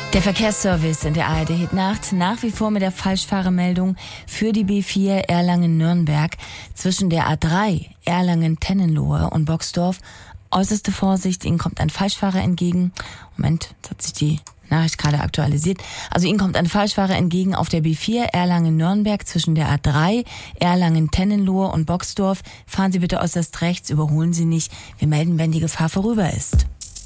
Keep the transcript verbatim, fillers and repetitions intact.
Der Verkehrsservice in der A R D Hitnacht nach wie vor mit der Falschfahrermeldung für die B vier Erlangen-Nürnberg zwischen der A drei Erlangen-Tennenlohe und Boxdorf. Äußerste Vorsicht, Ihnen kommt ein Falschfahrer entgegen. Moment, jetzt hat sich die Nachricht gerade aktualisiert. Also Ihnen kommt ein Falschfahrer entgegen auf der B vier Erlangen-Nürnberg zwischen der A drei Erlangen-Tennenlohe und Boxdorf. Fahren Sie bitte äußerst rechts, überholen Sie nicht. Wir melden, wenn die Gefahr vorüber ist.